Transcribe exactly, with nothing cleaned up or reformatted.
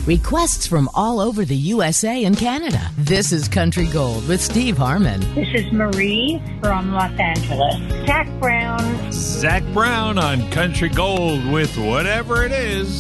Requests from all over the U S A and Canada. This is Country Gold with Steve Harmon. This is Marie from Los Angeles. Zach Brown. Zach Brown on Country Gold with Whatever It Is.